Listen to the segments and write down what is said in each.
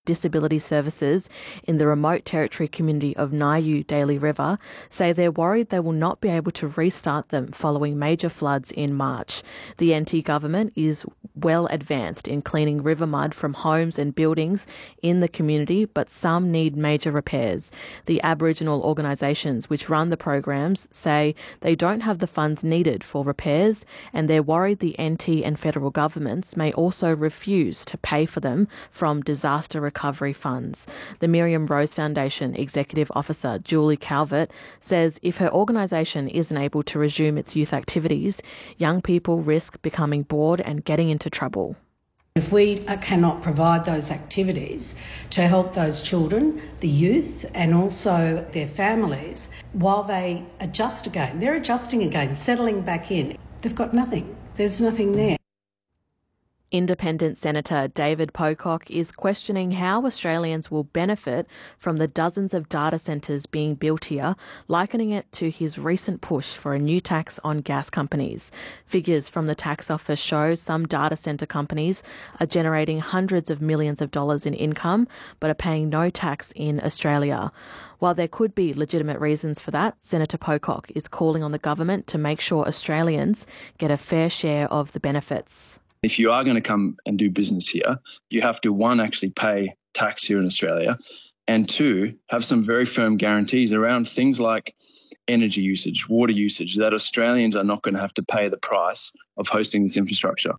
Disability Services in the remote territory community of Niu Daly River say they're worried they will not be able to restart them following major floods in March. The NT government is well advanced in cleaning river mud from homes and buildings in the community, but some need major repairs. The Aboriginal organisations which run the programs say they don't have the funds needed for repairs, and they're worried the NT and federal governments may also refuse to pay for them from disaster recovery funds. The Miriam Rose Foundation Executive Officer Julie Calvert says if her organisation isn't able to resume its youth activities, young people risk becoming bored and getting into trouble. If we cannot provide those activities to help those children, the youth, and also their families, while they adjust again, they're adjusting again, settling back in, they've got nothing. There's nothing there. Independent Senator David Pocock is questioning how Australians will benefit from the dozens of data centres being built here, likening it to his recent push for a new tax on gas companies. Figures from the tax office show some data centre companies are generating hundreds of millions of dollars in income, but are paying no tax in Australia. While there could be legitimate reasons for that, Senator Pocock is calling on the government to make sure Australians get a fair share of the benefits. If you are going to come and do business here, you have to, one, actually pay tax here in Australia, and two, have some very firm guarantees around things like energy usage, water usage, that Australians are not going to have to pay the price of hosting this infrastructure.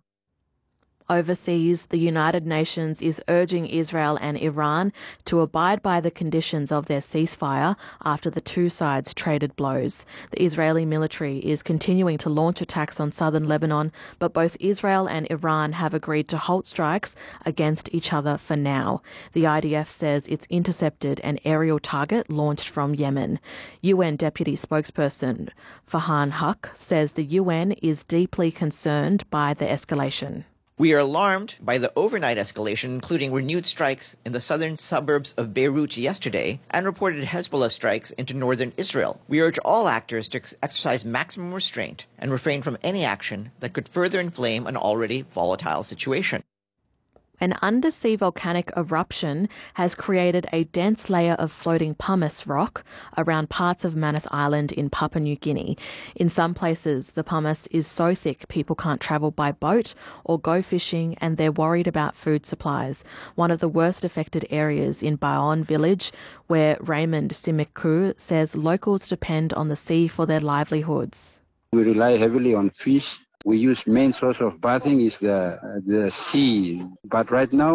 Overseas, the United Nations is urging Israel and Iran to abide by the conditions of their ceasefire after the two sides traded blows. The Israeli military is continuing to launch attacks on southern Lebanon, but both Israel and Iran have agreed to halt strikes against each other for now. The IDF says it's intercepted an aerial target launched from Yemen. UN Deputy Spokesperson Farhan Haq says the UN is deeply concerned by the escalation. We are alarmed by the overnight escalation, including renewed strikes in the southern suburbs of Beirut yesterday and reported Hezbollah strikes into northern Israel. We urge all actors to exercise maximum restraint and refrain from any action that could further inflame an already volatile situation. An undersea volcanic eruption has created a dense layer of floating pumice rock around parts of Manus Island in Papua New Guinea. In some places, the pumice is so thick people can't travel by boat or go fishing, and they're worried about food supplies. One of the worst affected areas in Baon village, where Raymond Simiku says locals depend on the sea for their livelihoods. We rely heavily on fish. We use main source of bathing is the sea. But right now,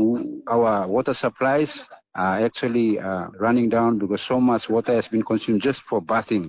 our water supplies are actually running down because so much water has been consumed just for bathing.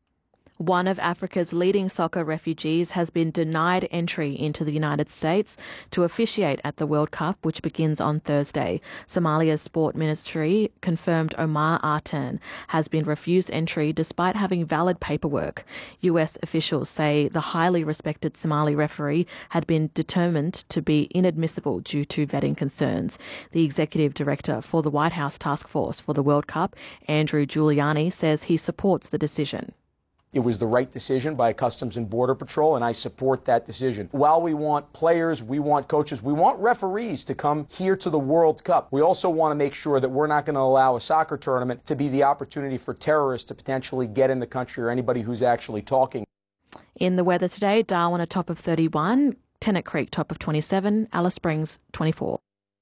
One of Africa's leading soccer refugees has been denied entry into the United States to officiate at the World Cup, which begins on Thursday. Somalia's Sport Ministry confirmed Omar Artan has been refused entry despite having valid paperwork. US officials say the highly respected Somali referee had been determined to be inadmissible due to vetting concerns. The executive director for the White House Task Force for the World Cup, Andrew Giuliani, says he supports the decision. It was the right decision by Customs and Border Patrol, and I support that decision. While we want players, we want coaches, we want referees to come here to the World Cup, we also want to make sure that we're not going to allow a soccer tournament to be the opportunity for terrorists to potentially get in the country or anybody who's actually talking. In the weather today, Darwin a top of 31, Tennant Creek top of 27, Alice Springs 24.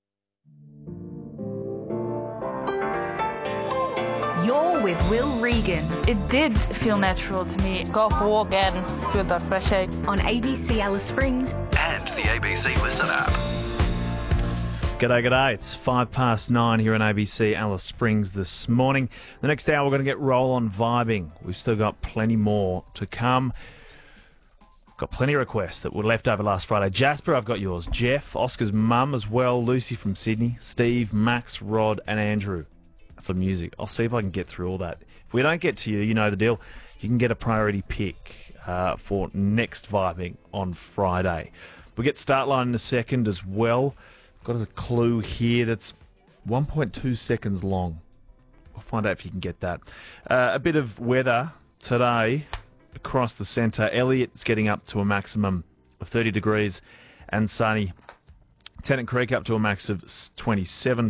You're with Will Regan. It did feel natural to me. Go for a walk and feel that fresh air. On ABC Alice Springs. And the ABC Listen app. G'day. It's 9:05 here on ABC Alice Springs this morning. The next hour we're going to get roll on vibing. We've still got plenty more to come. Got plenty of requests that were left over last Friday. Jasper, I've got yours. Jeff, Oscar's mum as well, Lucy from Sydney, Steve, Max, Rod and Andrew. Some music. I'll see if I can get through all that. If we don't get to you, you know the deal. You can get a priority pick for next vibing on Friday. We'll get start line in a second as well. Got a clue here that's 1.2 seconds long. We'll find out if you can get that. A bit of weather today across the centre. Elliott's getting up to a maximum of 30 degrees and sunny. Tennant Creek up to a max of 27.